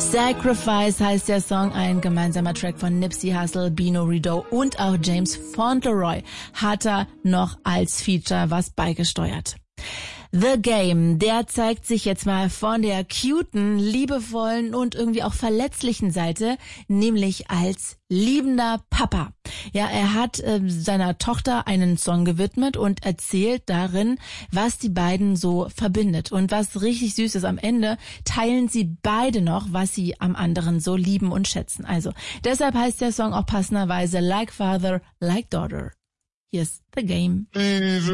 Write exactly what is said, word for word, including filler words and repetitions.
Sacrifice heißt der Song, ein gemeinsamer Track von Nipsey Hussle, Bino Rideau und auch James Fauntleroy hat er noch als Feature was beigesteuert. The Game, der zeigt sich jetzt mal von der cuten, liebevollen und irgendwie auch verletzlichen Seite, nämlich als liebender Papa. Ja, er hat äh, seiner Tochter einen Song gewidmet und erzählt darin, was die beiden so verbindet. Und was richtig süß ist, am Ende teilen sie beide noch, was sie am anderen so lieben und schätzen. Also, deshalb heißt der Song auch passenderweise Like Father, Like Daughter. Hier ist The Game.